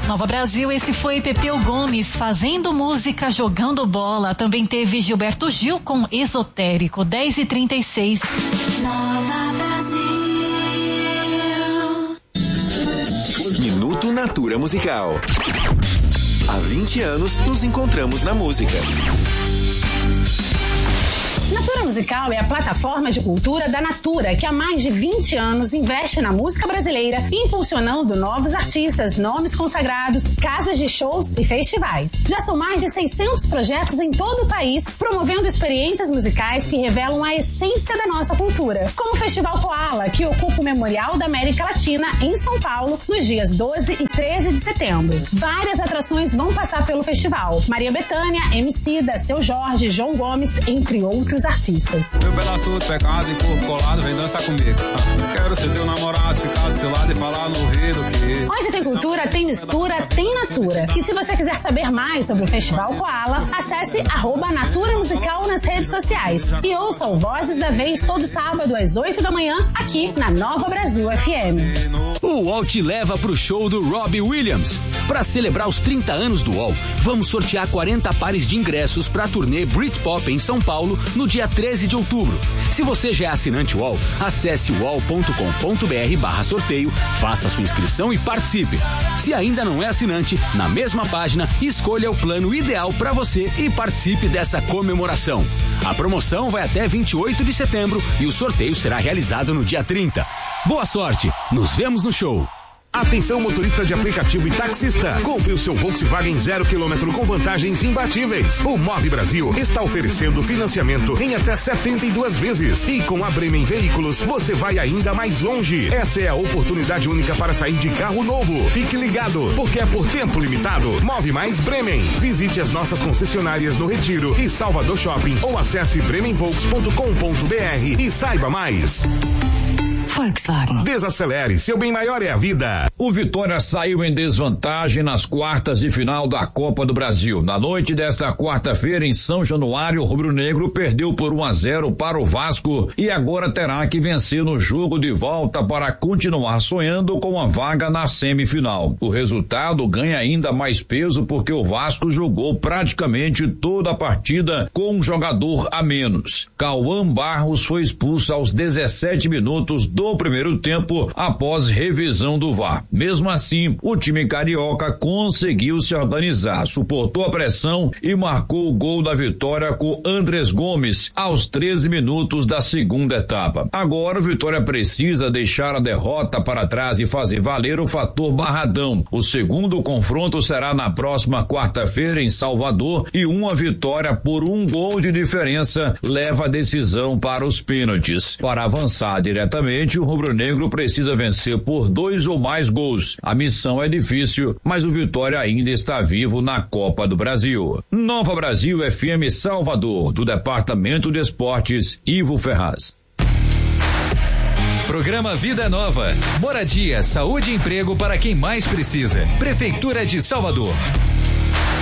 Nova Brasil, esse foi Pepeu Gomes fazendo música, jogando bola. Também teve Gilberto Gil com Esotérico, 10h36. Nova Brasil. Minuto Natura Musical. Há 20 anos nos encontramos na música. Natura Musical é a plataforma de cultura da Natura, que há mais de 20 anos investe na música brasileira, impulsionando novos artistas, nomes consagrados, casas de shows e festivais. Já são mais de 600 projetos em todo o país, promovendo experiências musicais que revelam a essência da nossa cultura, como o Festival Koala, que ocupa o Memorial da América Latina em São Paulo, nos dias 12 e 13 de setembro. Várias atrações vão passar pelo festival. Maria Bethânia, Emicida, Seu Jorge, João Gomes, entre outros artistas. Meu pedaço de pecado e corpo colado, vem dançar comigo. Quero ser teu namorado, ficar do seu lado e falar no ouvido que... Onde tem cultura, tem mistura, tem Natura. E se você quiser saber mais sobre o Festival Koala, acesse @Natura Musical nas redes sociais. E ouça o Vozes da Vez todo sábado às 8 da manhã, aqui na Nova Brasil FM. O UOL te leva pro show do Robbie Williams. Para celebrar os 30 anos do UOL, vamos sortear 40 pares de ingressos para a turnê Britpop em São Paulo no dia 13 de outubro. Se você já é assinante UOL, acesse uol.com.br/sorteio, faça sua inscrição e participe. Se ainda não é assinante, na mesma página, escolha o plano ideal para você e participe dessa comemoração. A promoção vai até 28 de setembro e o sorteio será realizado no dia 30. Boa sorte! Nos vemos no show! Atenção, motorista de aplicativo e taxista. Compre o seu Volkswagen 0 km com vantagens imbatíveis. O Move Brasil está oferecendo financiamento em até 72 vezes. E com a Bremen Veículos, você vai ainda mais longe. Essa é a oportunidade única para sair de carro novo. Fique ligado, porque é por tempo limitado. Move Mais Bremen. Visite as nossas concessionárias no Retiro e Salvador Shopping ou acesse bremenvolks.com.br e saiba mais. Volkswagen. Desacelere, seu bem maior é a vida. O Vitória saiu em desvantagem nas quartas de final da Copa do Brasil. Na noite desta quarta-feira, em São Januário, o rubro-negro perdeu por 1-0 para o Vasco e agora terá que vencer no jogo de volta para continuar sonhando com a vaga na semifinal. O resultado ganha ainda mais peso porque o Vasco jogou praticamente toda a partida com um jogador a menos. Cauã Barros foi expulso aos 17 minutos do primeiro tempo após revisão do VAR. Mesmo assim, o time carioca conseguiu se organizar, suportou a pressão e marcou o gol da vitória com Andrés Gomes aos 13 minutos da segunda etapa. Agora o Vitória precisa deixar a derrota para trás e fazer valer o fator Barradão. O segundo confronto será na próxima quarta-feira em Salvador e uma vitória por 1 gol de diferença leva a decisão para os pênaltis. Para avançar diretamente, o rubro-negro precisa vencer por 2 ou mais gols. A missão é difícil, mas o Vitória ainda está vivo na Copa do Brasil. Nova Brasil FM Salvador, do Departamento de Esportes, Ivo Ferraz. Programa Vida Nova. Moradia, saúde e emprego para quem mais precisa. Prefeitura de Salvador.